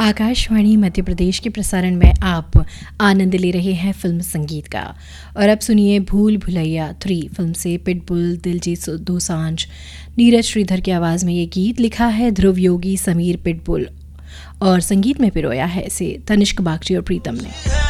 आकाशवाणी मध्य प्रदेश के प्रसारण में आप आनंद ले रहे हैं फिल्म संगीत का। और अब सुनिए भूल भुलैया 3 फिल्म से पिटबुल, दिलजीत दोसांझ, नीरज श्रीधर की आवाज़ में ये गीत लिखा है ध्रुव योगी, समीर पिटबुल और संगीत में पिरोया है इसे तनिष्क बागची और प्रीतम ने।